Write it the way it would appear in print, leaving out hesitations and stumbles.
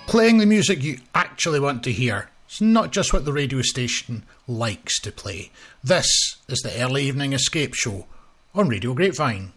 Playing the music you actually want to hear. It's not just what the radio station likes to play. This is the Early Evening Escape Show on Radio Grapevine.